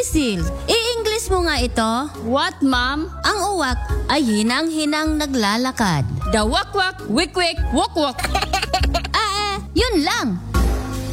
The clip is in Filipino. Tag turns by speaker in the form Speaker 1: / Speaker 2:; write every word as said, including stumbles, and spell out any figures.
Speaker 1: Cecil, i-English mo nga ito.
Speaker 2: What, ma'am?
Speaker 1: Ang uwak ay hinang-hinang naglalakad.
Speaker 2: The wak-wak, wik-wik, wak-wak.